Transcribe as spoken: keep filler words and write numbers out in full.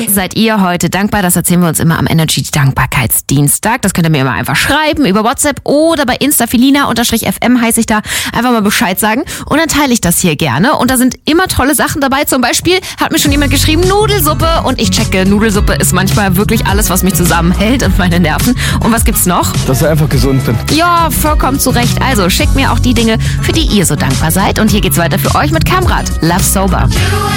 seid ihr heute dankbar? Das erzählen wir uns immer am Energy Dankbarkeitsdienstag. Das könnt ihr mir immer einfach schreiben über WhatsApp oder bei Insta Felina-F M heiße ich da. Einfach mal Bescheid sagen und dann teile ich das hier gerne. Und da sind immer tolle Sachen dabei. Zum Beispiel hat mir schon jemand geschrieben, Nudelsuppe. Und ich checke, Nudelsuppe ist manchmal wirklich alles, was mich zusammenhält und meine Nerven. Und was gibt's noch? Dass ich einfach gesund bin. Ja, vollkommen zu Recht. Also schickt mir auch die Dinge, für die ihr so dankbar seid. Und hier geht's weiter für euch mit Kamrat. Love Sober.